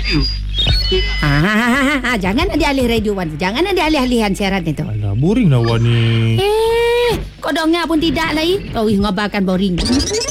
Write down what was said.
radio. Jangan alih radio Wan. Jangan alih-alihan siaran itu. Alah, boring lah Wan ni. Kau dengar pun tidak lagi. Oh, ngabarkan boring.